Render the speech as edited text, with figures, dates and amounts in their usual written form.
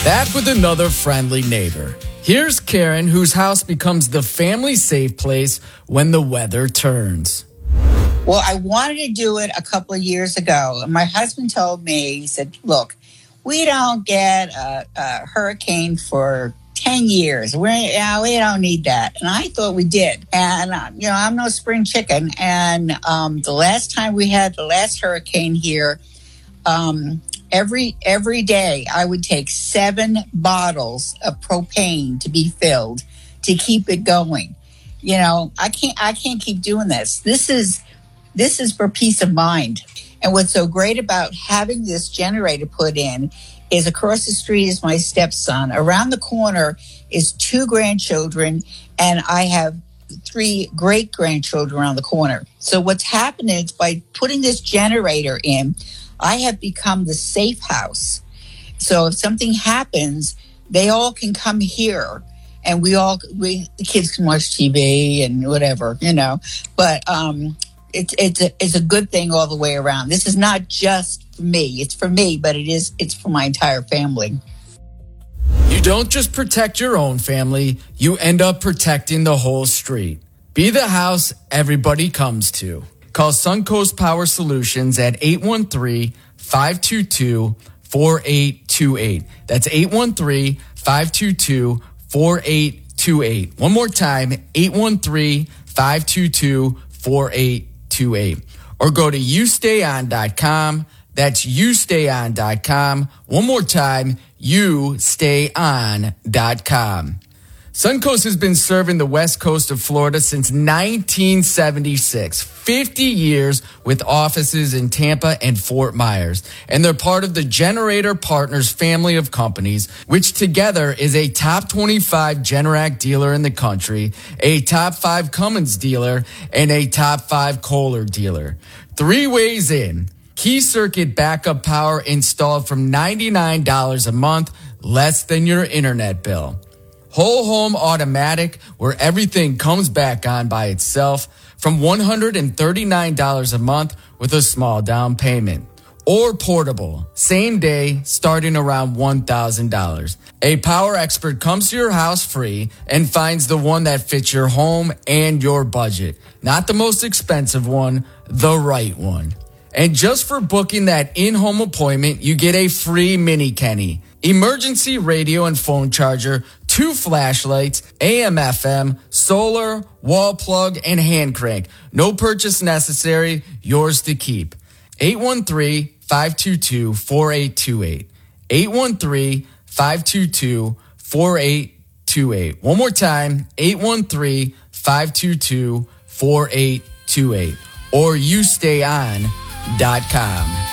Back with another friendly neighbor. Here's Karen, whose house becomes the family safe place when the weather turns. Well, I wanted to do it a couple of years ago. And my husband told me, he said, look, we don't get a hurricane for 10 years. We don't need that. And I thought we did. And, I'm no spring chicken. And the last time we had the last hurricane here, every day I would take 7 bottles of propane to be filled to keep it going. I can't keep doing this. This is for peace of mind. And what's so great about having this generator put in is across the street is my stepson. Around the corner is 2 grandchildren, and I have 3 great-grandchildren around the corner. So what's happened is by putting this generator in, I have become the safe house. So if something happens, they all can come here, and the kids can watch TV and whatever, But it's a good thing all the way around. This is not just for me. It's for me, but it's for my entire family. You don't just protect your own family, you end up protecting the whole street. Be the house everybody comes to. Call Suncoast Power Solutions at 813-522-4828. That's 813-522-4828. One more time, 813-522-4828. Or go to youstayon.com. That's youstayon.com. One more time, youstayon.com. Suncoast has been serving the west coast of Florida since 1976, 50 years with offices in Tampa and Fort Myers. And they're part of the Generator Partners family of companies, which together is a top 25 Generac dealer in the country, a top 5 Cummins dealer, and a top 5 Kohler dealer. 3 ways in. Key circuit backup power installed from $99 a month, less than your internet bill. Whole home automatic, where everything comes back on by itself, from $139 a month with a small down payment. Or portable, same day, starting around $1,000. A power expert comes to your house free and finds the one that fits your home and your budget. Not the most expensive one, the right one. And just for booking that in-home appointment, you get a free mini Kenny, emergency radio and phone charger, 2 flashlights, AM/FM, solar, wall plug, and hand crank. No purchase necessary, yours to keep. 813-522-4828. 813-522-4828. One more time, 813-522-4828. Or youstayon.com.